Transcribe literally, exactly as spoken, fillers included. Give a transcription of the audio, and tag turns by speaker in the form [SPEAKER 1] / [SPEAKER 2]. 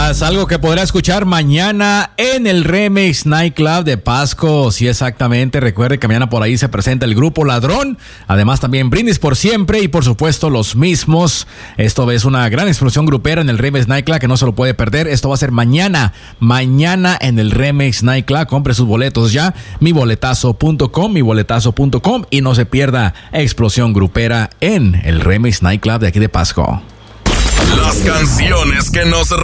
[SPEAKER 1] Es algo que podrá escuchar mañana en el Remix Nightclub de Pasco. Sí, exactamente. Recuerde que mañana por ahí se presenta el grupo Ladrón. Además también Brindis por Siempre y por supuesto Los Mismos. Esto es una gran explosión grupera en el Remix Nightclub que no se lo puede perder. Esto va a ser mañana. Mañana en el Remix Nightclub. Compre sus boletos ya. mi boletazo punto com, mi boletazo punto com y no se pierda explosión grupera en el Remix Nightclub de aquí de Pasco.
[SPEAKER 2] Las canciones que nos